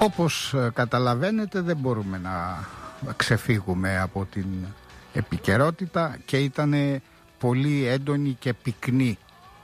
Όπως καταλαβαίνετε, δεν μπορούμε να ξεφύγουμε από την επικαιρότητα και ήταν πολύ έντονη και πυκνή.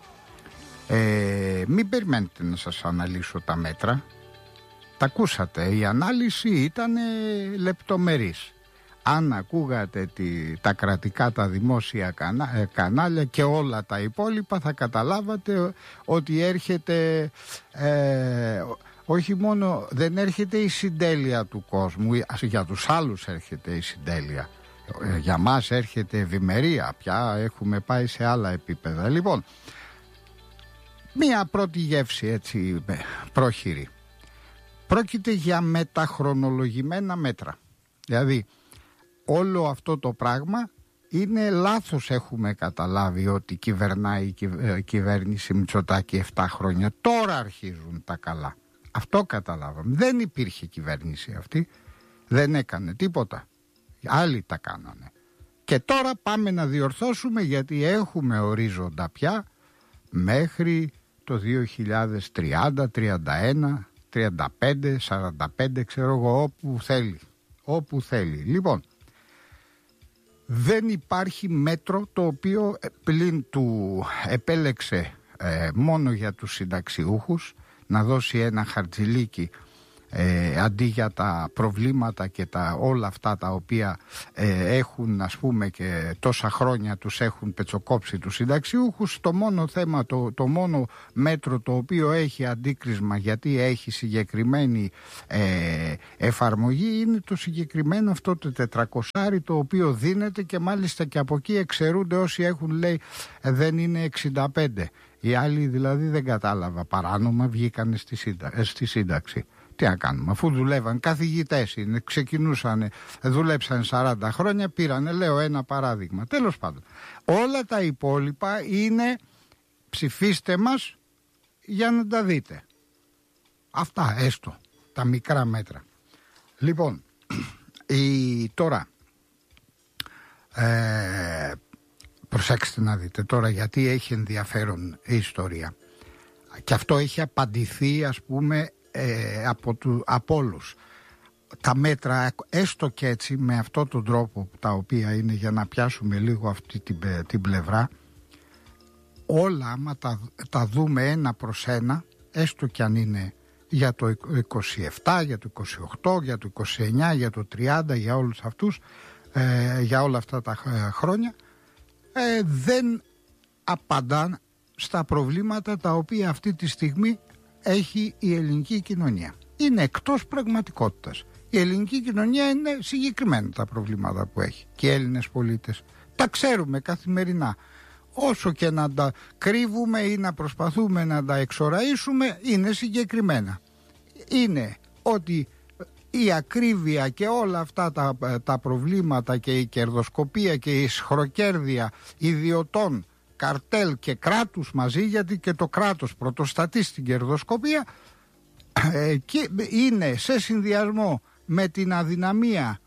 Μην περιμένετε να σας αναλύσω τα μέτρα. Τα ακούσατε, η ανάλυση ήταν λεπτομερής. Αν ακούγατε τα κρατικά, τα δημόσια κανάλια και όλα τα υπόλοιπα, θα καταλάβατε ότι έρχεται, όχι μόνο δεν έρχεται η συντέλεια του κόσμου, για τους άλλους έρχεται η συντέλεια, για μας έρχεται ευημερία, πια έχουμε πάει σε άλλα επίπεδα. Λοιπόν, μία πρώτη γεύση έτσι πρόχειρη. Πρόκειται για μεταχρονολογημένα μέτρα. Δηλαδή όλο αυτό το πράγμα είναι λάθος, έχουμε καταλάβει ότι κυβερνάει η κυβέρνηση Μητσοτάκη 7 χρόνια. Τώρα αρχίζουν τα καλά. Αυτό καταλάβαμε. Δεν υπήρχε κυβέρνηση αυτή. Δεν έκανε τίποτα. Άλλοι τα κάνανε. Και τώρα πάμε να διορθώσουμε, γιατί έχουμε ορίζοντα πια μέχρι το 2030, 31, 35, 45, ξέρω εγώ, όπου θέλει. Λοιπόν, δεν υπάρχει μέτρο το οποίο πλην του επέλεξε μόνο για τους συνταξιούχους να δώσει ένα χαρτζηλίκι αντί για τα προβλήματα και όλα αυτά τα οποία έχουν, ας πούμε, και τόσα χρόνια τους έχουν πετσοκόψει τους συνταξιούχους. Το μόνο θέμα, το μόνο μέτρο το οποίο έχει αντίκρισμα, γιατί έχει συγκεκριμένη εφαρμογή, είναι το συγκεκριμένο αυτό το 400, το οποίο δίνεται, και μάλιστα και από εκεί εξαιρούνται όσοι έχουν, λέει, δεν είναι 65. Οι άλλοι δηλαδή, δεν κατάλαβα, παράνομα βγήκανε στη σύνταξη. Τι να κάνουμε, αφού δουλεύαν, καθηγητές είναι, ξεκινούσαν, δουλέψαν 40 χρόνια, πήρανε, λέω ένα παράδειγμα. Τέλος πάντων, όλα τα υπόλοιπα είναι ψηφίστε μας για να τα δείτε. Αυτά έστω, τα μικρά μέτρα. Λοιπόν, τώρα, προσέξτε να δείτε τώρα, γιατί έχει ενδιαφέρον η ιστορία. Και αυτό έχει απαντηθεί, ας πούμε, από όλους. Τα μέτρα, έστω και έτσι, με αυτόν τον τρόπο, τα οποία είναι για να πιάσουμε λίγο αυτή την πλευρά, όλα άμα τα δούμε ένα προς ένα, έστω και αν είναι για το 27, για το 28, για το 29, για το 30, για όλους αυτούς, για όλα αυτά τα χρόνια, δεν απαντάν στα προβλήματα τα οποία αυτή τη στιγμή έχει η ελληνική κοινωνία. Είναι εκτός πραγματικότητας. Η ελληνική κοινωνία είναι συγκεκριμένα τα προβλήματα που έχει, και οι Έλληνες πολίτες τα ξέρουμε καθημερινά. Όσο και να τα κρύβουμε ή να προσπαθούμε να τα εξοραίσουμε, είναι συγκεκριμένα. Είναι ότι η ακρίβεια και όλα αυτά τα προβλήματα και η κερδοσκοπία και η σχροκέρδεια ιδιωτών, καρτέλ και κράτους μαζί, γιατί και το κράτος πρωτοστατεί στην κερδοσκοπία, και είναι σε συνδυασμό με την αδυναμία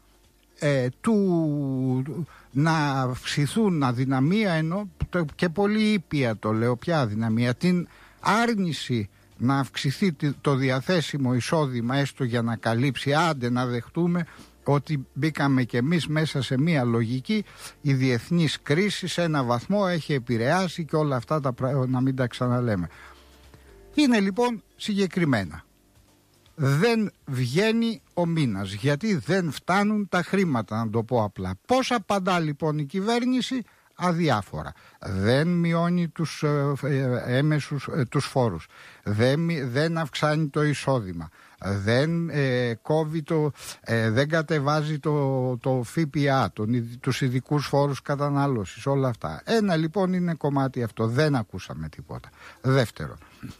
να αυξηθούν, αδυναμία ενώ και πολύ ήπια το λέω, ποια αδυναμία, την άρνηση να αυξηθεί το διαθέσιμο εισόδημα, έστω για να καλύψει, άντε να δεχτούμε ότι μπήκαμε κι εμείς μέσα σε μια λογική, η διεθνής κρίση σε ένα βαθμό έχει επηρεάσει και όλα αυτά τα πράγματα, να μην τα ξαναλέμε. Είναι λοιπόν συγκεκριμένα. Δεν βγαίνει ο μήνας, γιατί δεν φτάνουν τα χρήματα, να το πω απλά. Πώς απαντά λοιπόν η κυβέρνηση? Αδιάφορα. Δεν μειώνει τους έμεσους τους φόρους, δεν αυξάνει το εισόδημα, δεν κόβει δεν κατεβάζει το ΦΠΑ, τους ειδικούς φόρους κατανάλωσης, όλα αυτά. Ένα λοιπόν είναι κομμάτι αυτό, δεν ακούσαμε τίποτα. Δεύτερον,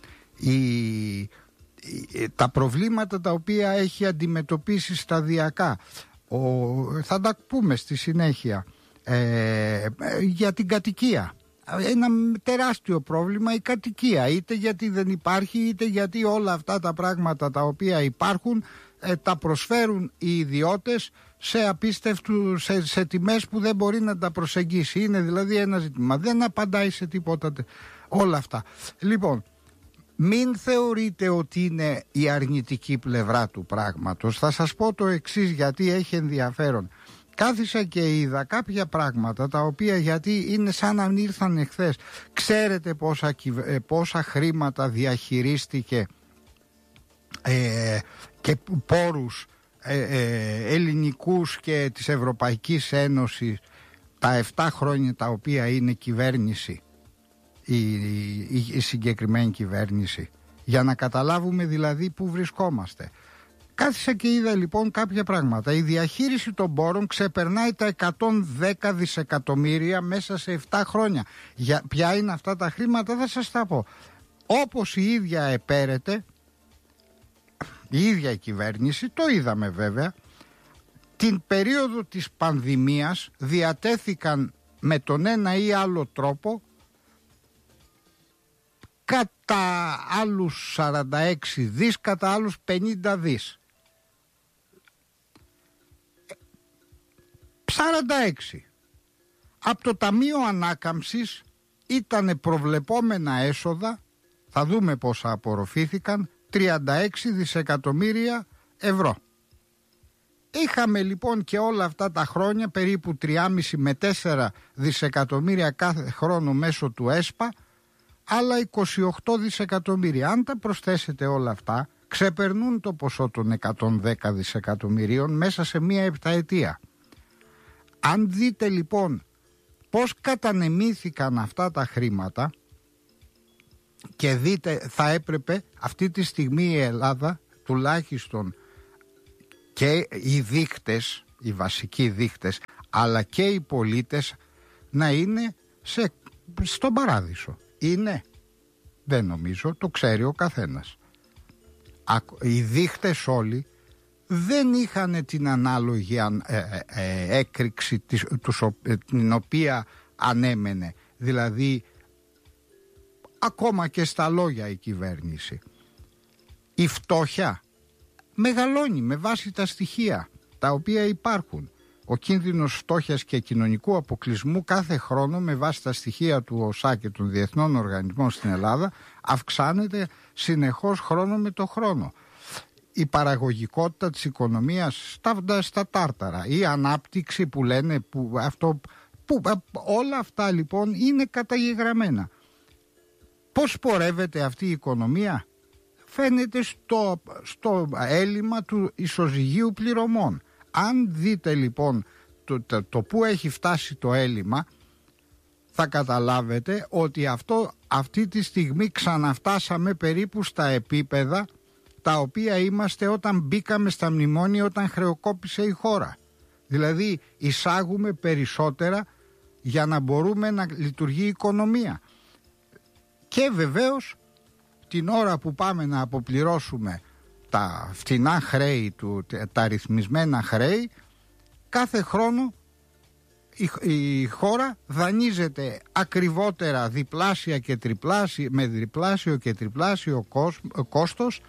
τα προβλήματα τα οποία έχει αντιμετωπίσει σταδιακά, θα τα πούμε στη συνέχεια, για την κατοικία. Ένα τεράστιο πρόβλημα η κατοικία, είτε γιατί δεν υπάρχει, είτε γιατί όλα αυτά τα πράγματα τα οποία υπάρχουν τα προσφέρουν οι ιδιώτες σε τιμές που δεν μπορεί να τα προσεγγίσει. Είναι δηλαδή ένα ζήτημα, δεν απαντάει σε τίποτα όλα αυτά. Λοιπόν, μην θεωρείτε ότι είναι η αρνητική πλευρά του πράγματος. Θα σας πω το εξής, γιατί έχει ενδιαφέρον. Κάθισα και είδα κάποια πράγματα τα οποία, γιατί είναι σαν να ήρθαν εχθές. Ξέρετε πόσα χρήματα διαχειρίστηκε και πόρους ελληνικούς και της Ευρωπαϊκής Ένωσης τα 7 χρόνια τα οποία είναι κυβέρνηση, η συγκεκριμένη κυβέρνηση, για να καταλάβουμε δηλαδή που βρισκόμαστε. Κάθισα και είδα λοιπόν κάποια πράγματα. Η διαχείριση των πόρων ξεπερνάει τα 110 δισεκατομμύρια μέσα σε 7 χρόνια. Ποια είναι αυτά τα χρήματα, θα σας τα πω. Όπως η ίδια επέρεται, η ίδια η κυβέρνηση, το είδαμε βέβαια, την περίοδο της πανδημίας διατέθηκαν με τον ένα ή άλλο τρόπο κατά άλλους 46 δις, κατά άλλους 50 δις. 46. Από το Ταμείο Ανάκαμψης ήταν προβλεπόμενα έσοδα, θα δούμε πόσα απορροφήθηκαν, 36 δισεκατομμύρια ευρώ. Είχαμε λοιπόν και όλα αυτά τα χρόνια περίπου 3,5 με 4 δισεκατομμύρια κάθε χρόνο μέσω του ΕΣΠΑ, άλλα 28 δισεκατομμύρια. Αν τα προσθέσετε όλα αυτά, ξεπερνούν το ποσό των 110 δισεκατομμυρίων μέσα σε μία επταετία. Αν δείτε λοιπόν πώς κατανεμήθηκαν αυτά τα χρήματα και δείτε, θα έπρεπε αυτή τη στιγμή η Ελλάδα, τουλάχιστον και οι δείκτες, οι βασικοί δείκτες, αλλά και οι πολίτες να είναι στον παράδεισο. Είναι? Δεν νομίζω, το ξέρει ο καθένας. Οι δείκτες όλοι δεν είχαν την ανάλογη έκρηξη την οποία ανέμενε. Δηλαδή ακόμα και στα λόγια η κυβέρνηση. Η φτώχεια μεγαλώνει με βάση τα στοιχεία τα οποία υπάρχουν. Ο κίνδυνος φτώχειας και κοινωνικού αποκλεισμού κάθε χρόνο με βάση τα στοιχεία του ΟΣΑ και των διεθνών οργανισμών στην Ελλάδα αυξάνεται συνεχώς χρόνο με το χρόνο. Η παραγωγικότητα της οικονομίας στα τάρταρα, η ανάπτυξη που λένε, όλα αυτά λοιπόν είναι καταγεγραμμένα. Πώς πορεύεται αυτή η οικονομία? Φαίνεται στο έλλειμμα του ισοζυγίου πληρωμών. Αν δείτε λοιπόν το που έχει φτάσει το έλλειμμα, θα καταλάβετε ότι αυτή τη στιγμή ξαναφτάσαμε περίπου στα επίπεδα τα οποία είμαστε όταν μπήκαμε στα μνημόνια, όταν χρεοκόπησε η χώρα. Δηλαδή εισάγουμε περισσότερα για να μπορούμε να λειτουργεί η οικονομία. Και βεβαίως την ώρα που πάμε να αποπληρώσουμε τα φτηνά χρέη, τα ρυθμισμένα χρέη, κάθε χρόνο η χώρα δανείζεται ακριβότερα, διπλάσια και τριπλάσια, με διπλάσιο και τριπλάσιο κόστος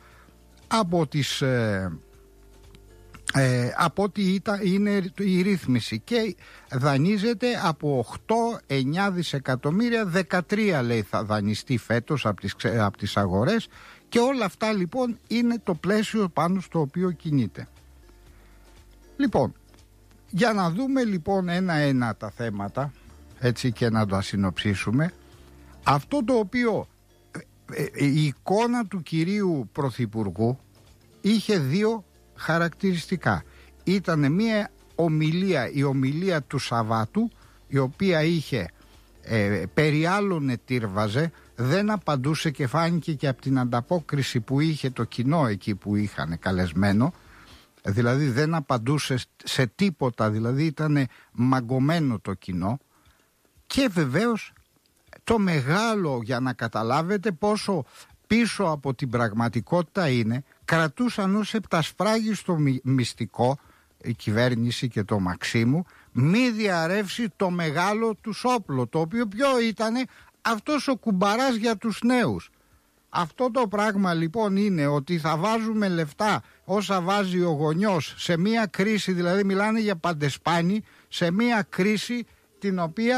από ό,τι είναι η ρύθμιση, και δανείζεται από 8-9 δισεκατομμύρια, 13 λέει θα δανειστεί φέτος από τις αγορές, και όλα αυτά λοιπόν είναι το πλαίσιο πάνω στο οποίο κινείται. Λοιπόν, για να δούμε λοιπόν ένα-ένα τα θέματα, έτσι, και να το ασυνοψίσουμε, αυτό το οποίο η εικόνα του κυρίου Πρωθυπουργού είχε δύο χαρακτηριστικά. Ήταν μια ομιλία, η ομιλία του Σαββάτου, η οποία είχε περιάλλονε, τύρβαζε, δεν απαντούσε, και φάνηκε και από την ανταπόκριση που είχε το κοινό εκεί που είχαν καλεσμένο. Δηλαδή δεν απαντούσε σε τίποτα, δηλαδή ήταν μαγκωμένο το κοινό. Και βεβαίως το μεγάλο, για να καταλάβετε πόσο πίσω από την πραγματικότητα είναι, κρατούσαν ως επτασφράγιστο μυστικό η κυβέρνηση και το Μαξίμου μη διαρρεύσει το μεγάλο τους όπλο, το οποίο ποιο ήτανε? Αυτός ο κουμπαράς για τους νέους. Αυτό το πράγμα λοιπόν είναι ότι θα βάζουμε λεφτά όσα βάζει ο γονιός σε μία κρίση, δηλαδή μιλάνε για παντεσπάνι, σε μία κρίση την οποία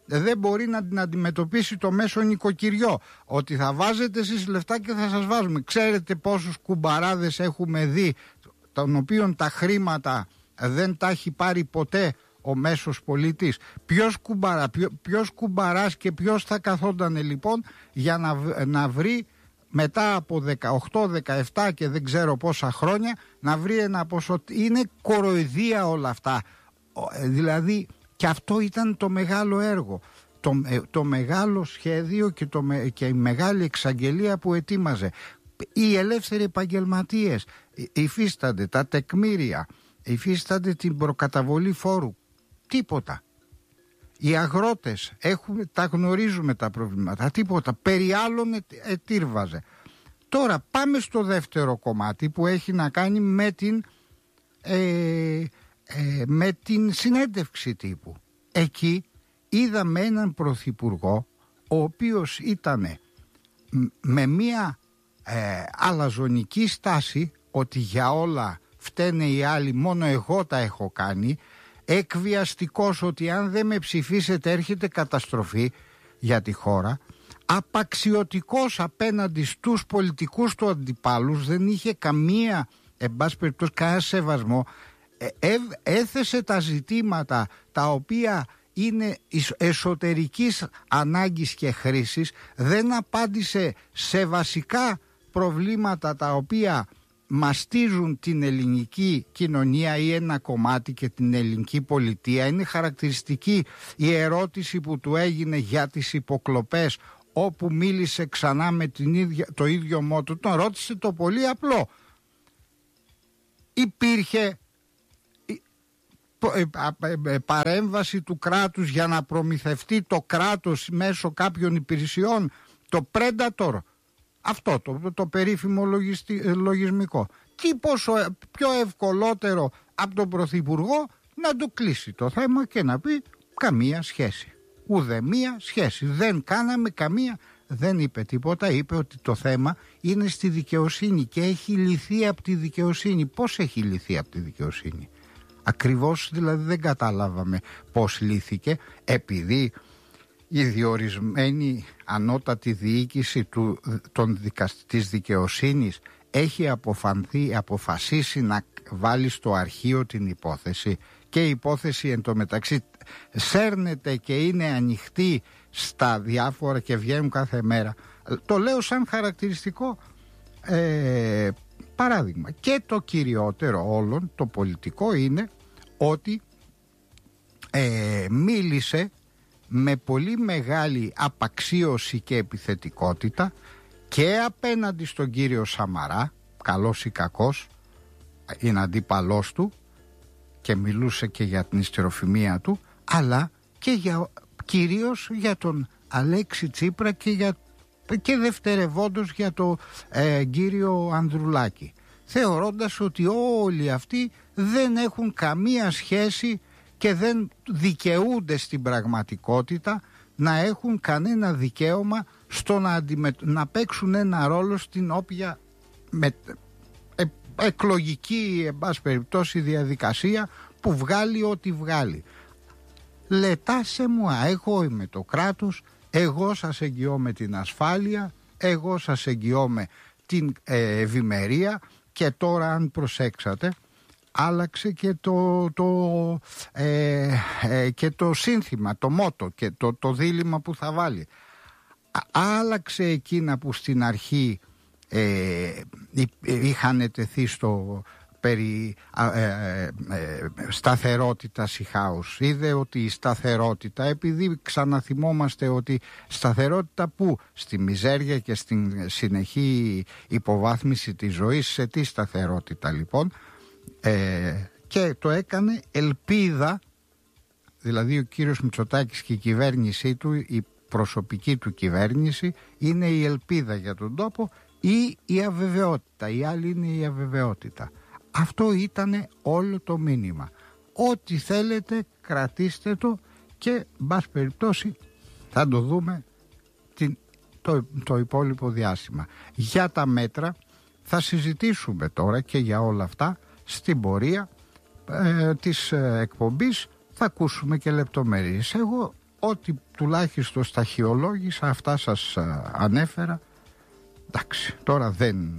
δεν μπορεί να την αντιμετωπίσει το μέσο νοικοκυριό. Ότι θα βάζετε εσείς λεφτά και θα σας βάζουμε. Ξέρετε πόσους κουμπαράδες έχουμε δει, των οποίων τα χρήματα δεν τα έχει πάρει ποτέ ο μέσος πολίτης? Ποιος κουμπαράς και ποιος θα καθόταν λοιπόν για να βρει μετά από 18, 17 και δεν ξέρω πόσα χρόνια να βρει ένα ποσό? Είναι κοροϊδία όλα αυτά. Δηλαδή, και αυτό ήταν το μεγάλο έργο, το μεγάλο σχέδιο και η μεγάλη εξαγγελία που ετοίμαζε. Οι ελεύθεροι επαγγελματίες υφίστανται τα τεκμήρια, υφίστανται την προκαταβολή φόρου. Τίποτα. Οι αγρότες τα γνωρίζουμε τα προβλήματα. Τίποτα. Περί άλλων ετήρβαζε. Τώρα πάμε στο δεύτερο κομμάτι που έχει να κάνει με την συνέντευξη τύπου. Εκεί είδαμε έναν πρωθυπουργό ο οποίος ήταν με μία αλαζονική στάση, ότι για όλα φταίνε οι άλλοι, μόνο εγώ τα έχω κάνει, εκβιαστικός, ότι αν δεν με ψηφίσετε έρχεται καταστροφή για τη χώρα, απαξιωτικός απέναντι στους πολιτικούς του αντιπάλους, δεν είχε καμία, εν πάση περιπτώσει, κανένα σεβασμό. Έθεσε τα ζητήματα τα οποία είναι εσωτερικής ανάγκης και χρήσης, δεν απάντησε σε βασικά προβλήματα τα οποία μαστίζουν την ελληνική κοινωνία ή ένα κομμάτι και την ελληνική πολιτεία. Είναι χαρακτηριστική η ερώτηση που του έγινε για τις υποκλοπές, όπου μίλησε ξανά με το ίδιο μότο. Τον ρώτησε το πολύ απλό: υπήρχε παρέμβαση του κράτους για να προμηθευτεί το κράτος μέσω κάποιων υπηρεσιών το Predator, αυτό το περίφημο λογισμικό? Τι πόσο πιο ευκολότερο από τον Πρωθυπουργό να το κλείσει το θέμα και να πει καμία σχέση, ουδέμια σχέση, δεν κάναμε καμία, δεν είπε τίποτα. Είπε ότι το θέμα είναι στη δικαιοσύνη και έχει λυθεί από τη δικαιοσύνη. Πώς έχει λυθεί από τη δικαιοσύνη? Ακριβώς δηλαδή δεν καταλάβαμε πώς λύθηκε, επειδή η διορισμένη ανώτατη διοίκηση της δικαιοσύνης έχει αποφασίσει να βάλει στο αρχείο την υπόθεση, και η υπόθεση εν τω μεταξύ σέρνεται και είναι ανοιχτή στα διάφορα και βγαίνουν κάθε μέρα. Το λέω σαν χαρακτηριστικό παράδειγμα. Και το κυριότερο όλων, το πολιτικό, είναι ότι μίλησε με πολύ μεγάλη απαξίωση και επιθετικότητα και απέναντι στον κύριο Σαμαρά, καλός ή κακός, είναι αντίπαλός του και μιλούσε και για την ιστεροφημία του, αλλά και κυρίως για τον Αλέξη Τσίπρα και δευτερευόντως για τον κύριο Ανδρουλάκη, θεωρώντας ότι όλοι αυτοί δεν έχουν καμία σχέση και δεν δικαιούνται στην πραγματικότητα να έχουν κανένα δικαίωμα στο να παίξουν ένα ρόλο στην όποια εκλογική, εν πάση περιπτώσει, διαδικασία που βγάλει ό,τι βγάλει. Λετάσε μου, εγώ είμαι το κράτος, εγώ σας εγγυώμαι την ασφάλεια, εγώ σας εγγυώμαι την ευημερία. Και τώρα, αν προσέξατε, άλλαξε και το σύνθημα, το μότο και το δίλημμα που θα βάλει. Άλλαξε εκείνα που στην αρχή είχαν τεθεί στο περί σταθερότητας η χάους. Είδε ότι η σταθερότητα, επειδή ξαναθυμόμαστε ότι σταθερότητα που στη μιζέρια και στην συνεχή υποβάθμιση της ζωής, σε τι σταθερότητα λοιπόν, και το έκανε ελπίδα, δηλαδή ο κύριος Μητσοτάκης και η κυβέρνησή του, η προσωπική του κυβέρνηση είναι η ελπίδα για τον τόπο ή η αβεβαιότητα, η άλλη είναι η αβεβαιότητα. Αυτό ήταν όλο το μήνυμα. Ό,τι θέλετε κρατήστε το και μπας περιπτώσει θα το δούμε το υπόλοιπο διάστημα. Για τα μέτρα θα συζητήσουμε τώρα και για όλα αυτά στην πορεία της εκπομπής, θα ακούσουμε και λεπτομέρειες. Εγώ ό,τι τουλάχιστον σταχυολόγησα, αυτά σας ανέφερα. Εντάξει, τώρα δεν...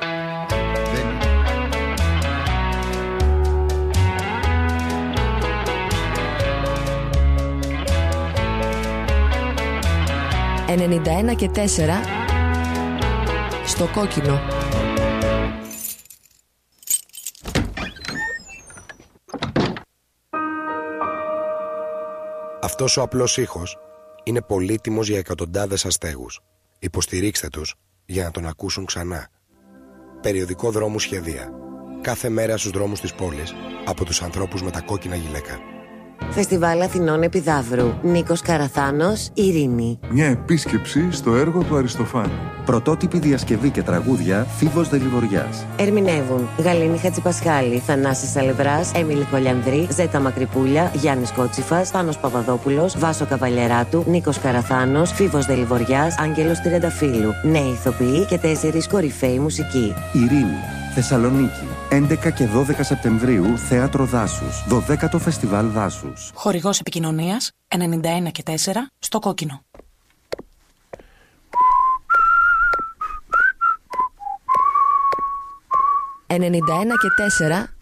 91 και 4 στο κόκκινο. Αυτός ο απλός ήχος είναι πολύτιμος για εκατοντάδες αστέγους. Υποστηρίξτε τους για να τον ακούσουν ξανά. Περιοδικό Δρόμου Σχεδία. Κάθε μέρα στους δρόμους της πόλης από τους ανθρώπους με τα κόκκινα γυλαίκα. Φεστιβάλ Αθηνών Επιδαύρου. Νίκος Καραθάνος, Ειρήνη. Μια επίσκεψη στο έργο του Αριστοφάνη. Πρωτότυπη διασκευή και τραγούδια Φίβος Δελιβοριάς. Ερμηνεύουν Γαλήνη Χατζηπασχάλη, Θανάσης Αλευράς, Έμιλη Κολιανδρή, Ζέτα Μακρυπούλια, Γιάννης Κότσιφας, Πάνος Παπαδόπουλος, Βάσο Καβαλιεράτου, Νίκος Καραθάνος, Φίβος Δελιβοριάς, Άγγελος Τριανταφύλου. Νέοι ηθοποιοί και 4 κορυφαίοι μουσικοί. Ειρήνη, Θεσσαλονίκη. 11 και 12 Σεπτεμβρίου, Θέατρο Δάσους. 12ο Φεστιβάλ Δάσους. Χορηγός επικοινωνίας 91 και 4 στο κόκκινο. 91 και 4